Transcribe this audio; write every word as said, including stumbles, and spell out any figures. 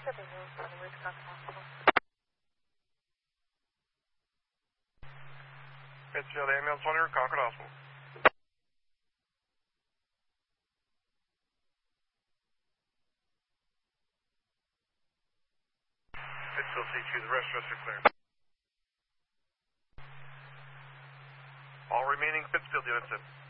Pittsfield ambulance one here, Concord Hospital. Pittsfield C two, the rest of us are clear. All remaining Pittsfield units in.